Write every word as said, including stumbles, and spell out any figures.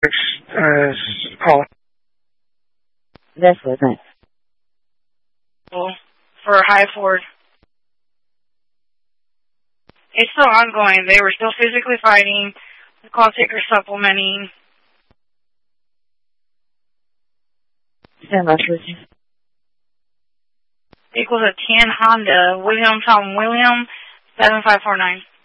uh, call. That's what I Well, for High Ford. It's still ongoing. They were still physically fighting. The call taker supplementing. Stand by, switch. Equals a ten Honda, William Tom William, seven five four nine.